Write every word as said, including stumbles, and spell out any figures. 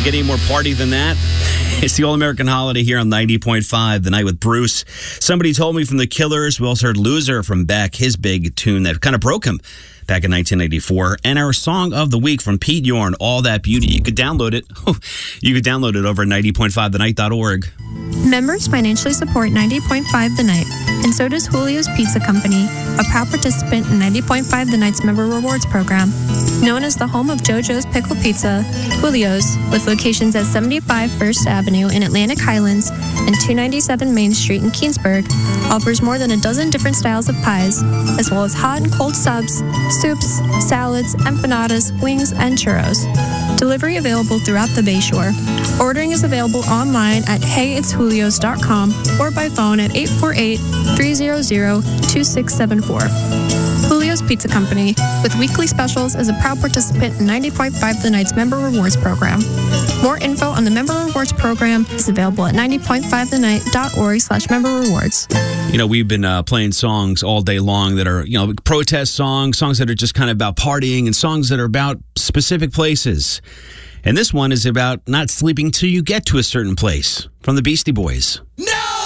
You get any more party than that? It's the All-American Holiday here on ninety point five, The Night with Bruce. Somebody told me from The Killers. We also heard Loser from Beck, his big tune that kind of broke him back in nineteen eighty-four. And our song of the week from Pete Yorn, All That Beauty. You could download it. You could download it over at ninety point five the night dot org. Members financially support ninety point five The Night, and so does Julio's Pizza Company, a proud participant in ninety point five The Night's Member Rewards Program. Known as the home of JoJo's Pickle Pizza, Julio's, with locations at seventy-five First Avenue in Atlantic Highlands and two ninety-seven Main Street in Keansburg, offers more than a dozen different styles of pies, as well as hot and cold subs, soups, salads, empanadas, wings, and churros. Delivery available throughout the Bayshore. Ordering is available online at hey it's julios dot com or by phone at eight four eight, three hundred, two six seven four. Julio's Pizza Company, with weekly specials, is a proud participant in ninety point five The Night's Member Rewards Program. More info on the Member Rewards Program is available at ninety point five the night dot org slash member rewards. You know, we've been uh, playing songs all day long that are, you know, protest songs, songs that are just kind of about partying, and songs that are about specific places. And this one is about not sleeping till you get to a certain place, from the Beastie Boys. No!